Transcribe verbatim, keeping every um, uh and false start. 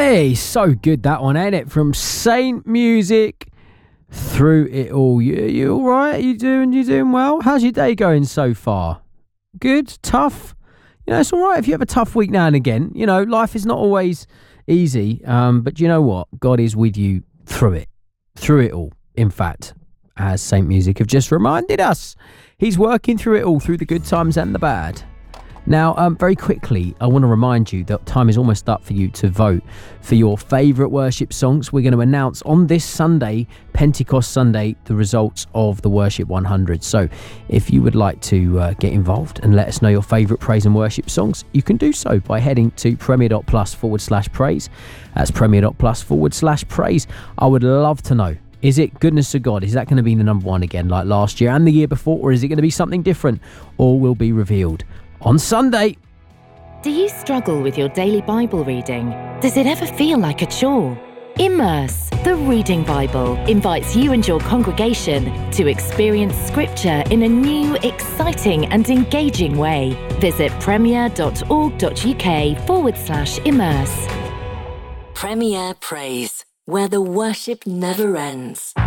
Hey, so good that one, ain't it? From Saint Music, Through It All. You, you all right? You doing? You doing well? How's your day going so far? Good? Tough? You know, it's all right if you have a tough week now and again. You know, life is not always easy, um, but you know what? God is with you through it. Through it all, in fact, as Saint Music have just reminded us. He's working through it all, through the good times and the bad. Now, um, very quickly, I want to remind you that time is almost up for you to vote for your favourite worship songs. We're going to announce on this Sunday, Pentecost Sunday, the results of the Worship one hundred. So if you would like to uh, get involved and let us know your favourite praise and worship songs, you can do so by heading to premier.plus forward slash praise. That's premier.plus forward slash praise. I would love to know. Is it Goodness of God? Is that going to be the number one again like last year and the year before? Or is it going to be something different? All will be revealed on Sunday. Do you struggle with your daily Bible reading? Does it ever feel like a chore? Immerse, the Reading Bible, invites you and your congregation to experience Scripture in a new, exciting and engaging way. Visit premier.org.uk forward slash immerse. Premier Praise, where the worship never ends.